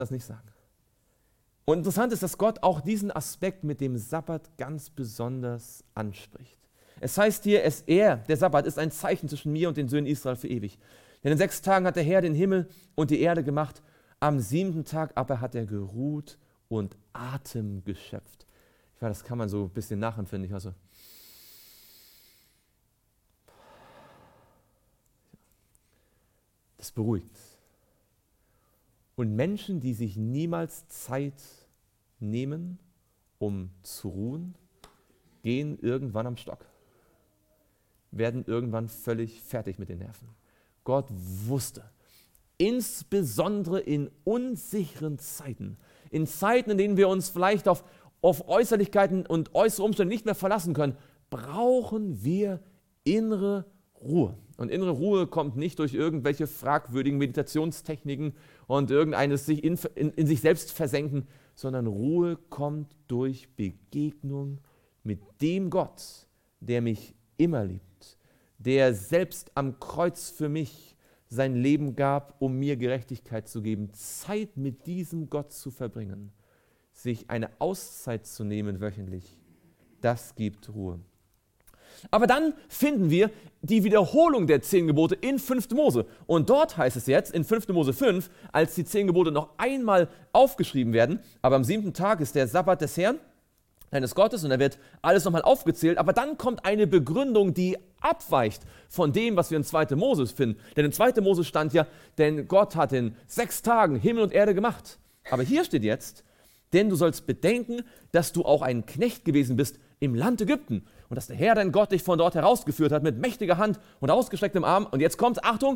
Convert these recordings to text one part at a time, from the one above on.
das nicht sagen. Und interessant ist, dass Gott auch diesen Aspekt mit dem Sabbat ganz besonders anspricht. Es heißt hier, der Sabbat, ist ein Zeichen zwischen mir und den Söhnen Israel für ewig. Denn in 6 Tagen hat der Herr den Himmel und die Erde gemacht, am 7. Tag aber hat er geruht und Atem geschöpft. Ich weiß, das kann man so ein bisschen nachempfinden. Ich weiß so. Das beruhigt. Und Menschen, die sich niemals Zeit nehmen, um zu ruhen, gehen irgendwann am Stock, werden irgendwann völlig fertig mit den Nerven. Gott wusste, insbesondere in unsicheren Zeiten, in Zeiten, in denen wir uns vielleicht auf Äußerlichkeiten und äußere Umstände nicht mehr verlassen können, brauchen wir innere Ruhe. Und innere Ruhe kommt nicht durch irgendwelche fragwürdigen Meditationstechniken und irgendeines sich in sich selbst versenken, sondern Ruhe kommt durch Begegnung mit dem Gott, der mich immer liebt, der selbst am Kreuz für mich sein Leben gab, um mir Gerechtigkeit zu geben. Zeit mit diesem Gott zu verbringen, sich eine Auszeit zu nehmen wöchentlich, das gibt Ruhe. Aber dann finden wir die Wiederholung der 10 Gebote in 5. Mose. Und dort heißt es jetzt in 5. Mose 5, als die 10 Gebote noch einmal aufgeschrieben werden, aber am 7. Tag ist der Sabbat des Herrn, deines Gottes, und da wird alles nochmal aufgezählt, aber dann kommt eine Begründung, die abweicht von dem, was wir in 2. Mose finden. Denn in 2. Mose stand ja, denn Gott hat in 6 Tagen Himmel und Erde gemacht. Aber hier steht jetzt, denn du sollst bedenken, dass du auch ein Knecht gewesen bist im Land Ägypten und dass der Herr, dein Gott, dich von dort herausgeführt hat mit mächtiger Hand und ausgestrecktem Arm. Und jetzt kommt, Achtung,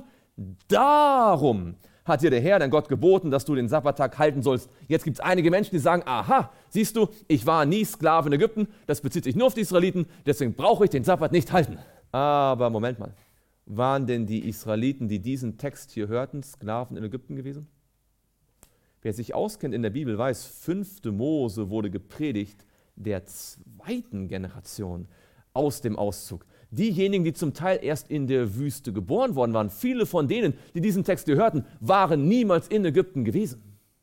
darum hat dir der Herr, dein Gott, geboten, dass du den Sabbattag halten sollst. Jetzt gibt es einige Menschen, die sagen, aha, siehst du, ich war nie Sklave in Ägypten, das bezieht sich nur auf die Israeliten, deswegen brauche ich den Sabbat nicht halten. Aber Moment mal, waren denn die Israeliten, die diesen Text hier hörten, Sklaven in Ägypten gewesen? Wer sich auskennt in der Bibel, weiß, 5. Mose wurde gepredigt der 2. Generation aus dem Auszug. Diejenigen, die zum Teil erst in der Wüste geboren worden waren, viele von denen, die diesen Text hier hörten, waren niemals in Ägypten gewesen.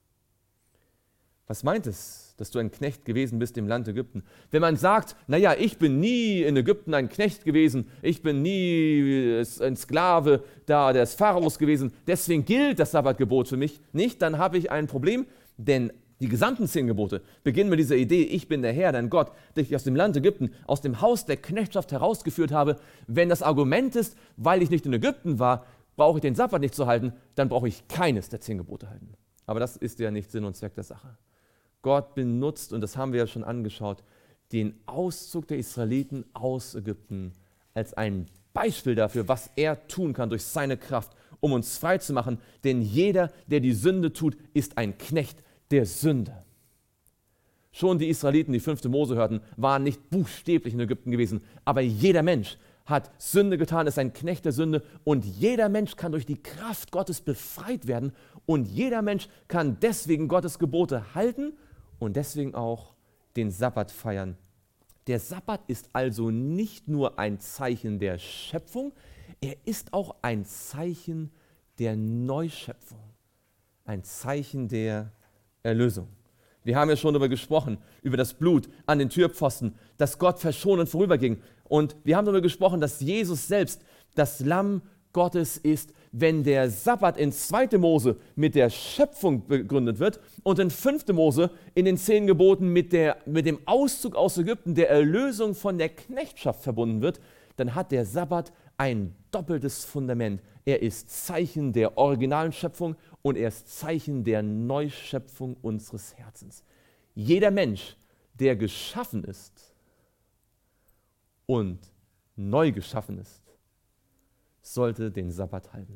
Was meint es, dass du ein Knecht gewesen bist im Land Ägypten? Wenn man sagt, naja, ich bin nie in Ägypten ein Knecht gewesen, ich bin nie ein Sklave da des Pharaos gewesen, deswegen gilt das Sabbatgebot für mich nicht, dann habe ich ein Problem, denn die gesamten 10 Gebote beginnen mit dieser Idee, ich bin der Herr, dein Gott, der dich aus dem Land Ägypten, aus dem Haus der Knechtschaft herausgeführt habe. Wenn das Argument ist, weil ich nicht in Ägypten war, brauche ich den Sabbat nicht zu halten, dann brauche ich keines der 10 Gebote halten. Aber das ist ja nicht Sinn und Zweck der Sache. Gott benutzt, und das haben wir ja schon angeschaut, den Auszug der Israeliten aus Ägypten als ein Beispiel dafür, was er tun kann durch seine Kraft, um uns frei zu machen. Denn jeder, der die Sünde tut, ist ein Knecht der Sünde. Schon die Israeliten, die 5. Mose hörten, waren nicht buchstäblich in Ägypten gewesen, aber jeder Mensch hat Sünde getan, ist ein Knecht der Sünde und jeder Mensch kann durch die Kraft Gottes befreit werden und jeder Mensch kann deswegen Gottes Gebote halten und deswegen auch den Sabbat feiern. Der Sabbat ist also nicht nur ein Zeichen der Schöpfung, er ist auch ein Zeichen der Neuschöpfung, ein Zeichen der Erlösung. Wir haben ja schon darüber gesprochen, über das Blut an den Türpfosten, dass Gott verschonend vorüberging. Und wir haben darüber gesprochen, dass Jesus selbst das Lamm Gottes ist, wenn der Sabbat in 2. Mose mit der Schöpfung begründet wird und in 5. Mose in den 10 Geboten mit dem Auszug aus Ägypten, der Erlösung von der Knechtschaft verbunden wird, dann hat der Sabbat ein doppeltes Fundament. Er ist Zeichen der originalen Schöpfung und er ist Zeichen der Neuschöpfung unseres Herzens. Jeder Mensch, der geschaffen ist und neu geschaffen ist, sollte den Sabbat halten.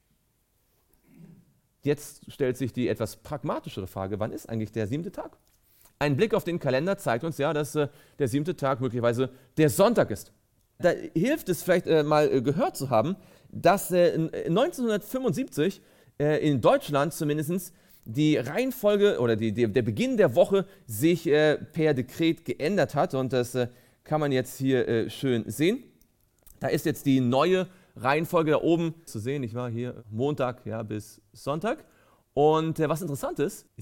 Jetzt stellt sich die etwas pragmatischere Frage, wann ist eigentlich der 7. Tag? Ein Blick auf den Kalender zeigt uns ja, dass der 7. Tag möglicherweise der Sonntag ist. Da hilft es vielleicht mal gehört zu haben, dass 1975 in Deutschland zumindest die Reihenfolge oder der Beginn der Woche sich per Dekret geändert hat und das kann man jetzt hier schön sehen. Da ist jetzt die neue Reihenfolge da oben zu sehen, ich war hier Montag bis Sonntag Und was interessant ist,